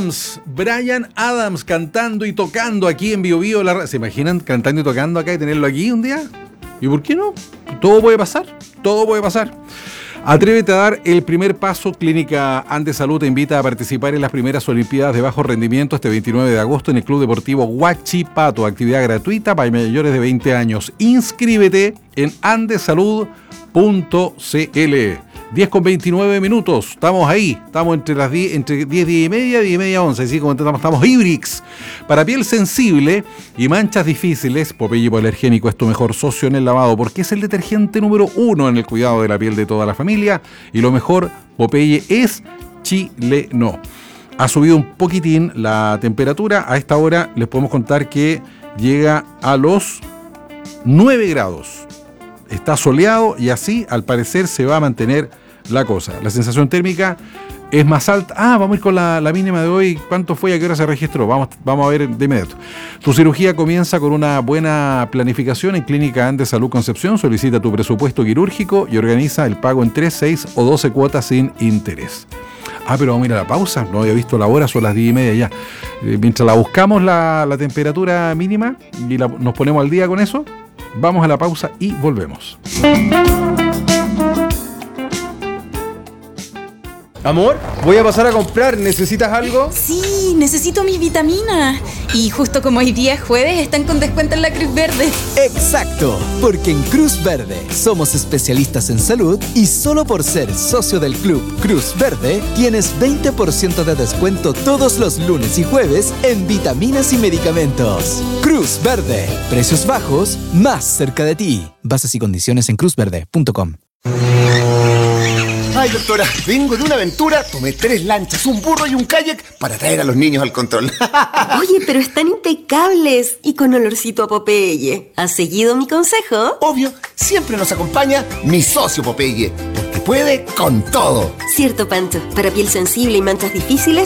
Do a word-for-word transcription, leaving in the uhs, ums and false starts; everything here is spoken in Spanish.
Adams, Bryan Adams cantando y tocando aquí en Bio Bio. La... ¿Se imaginan cantando y tocando acá y tenerlo aquí un día? ¿Y por qué no? Todo puede pasar, todo puede pasar. Atrévete a dar el primer paso. Clínica Andes Salud te invita a participar en las primeras Olimpiadas de Bajo Rendimiento este veintinueve de agosto en el Club Deportivo Huachipato. Actividad gratuita para mayores de veinte años. Inscríbete en andesalud punto c l. diez con veintinueve minutos. Estamos ahí. Estamos entre las diez, entre diez, diez y media, diez y media, once. Así como estamos, estamos Ibrix. Para piel sensible y manchas difíciles, Popeye Hipoalergénico es tu mejor socio en el lavado porque es el detergente número uno en el cuidado de la piel de toda la familia. Y lo mejor, Popeye es chileno. Ha subido un poquitín la temperatura. A esta hora les podemos contar que llega a los nueve grados. Está soleado y así, al parecer, se va a mantener la cosa. La sensación térmica es más alta. Ah, vamos a ir con la, la mínima de hoy. ¿Cuánto fue y a qué hora se registró? Vamos, vamos a ver de inmediato. Tu cirugía comienza con una buena planificación en Clínica Andes Salud Concepción. Solicita tu presupuesto quirúrgico y organiza el pago en tres, seis o doce cuotas sin interés. Ah, pero vamos a ir a la pausa. No había visto la hora, son las diez y media ya. Eh, mientras la buscamos la, la temperatura mínima y la, nos ponemos al día con eso, vamos a la pausa y volvemos. Amor, voy a pasar a comprar. ¿Necesitas algo? Sí, necesito mis vitaminas. Y justo como hoy día es jueves, están con descuento en la Cruz Verde. Exacto, porque en Cruz Verde somos especialistas en salud y solo por ser socio del Club Cruz Verde tienes veinte por ciento de descuento todos los lunes y jueves en vitaminas y medicamentos. Cruz Verde, precios bajos, más cerca de ti. Bases y condiciones en cruz verde punto com. Ay, doctora, vengo de una aventura, tomé tres lanchas, un burro y un kayak para traer a los niños al control. Oye, pero están impecables y con olorcito a Popeye. ¿Has seguido mi consejo? Obvio, siempre nos acompaña mi socio Popeye, porque puede con todo. Cierto, Pancho, para piel sensible y manchas difíciles,